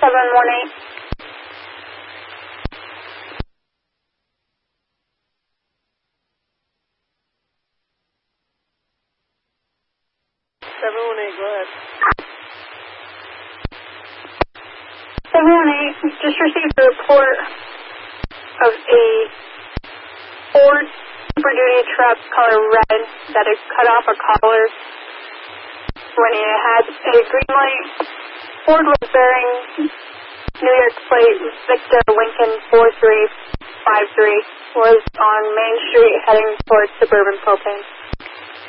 718. Go ahead. 718, just received a report of a Ford Super Duty truck color red that had cut off a collar when it had a green light. Ford was bearing New York plate Victor Lincoln 4353, was on Main Street heading towards Suburban Propane.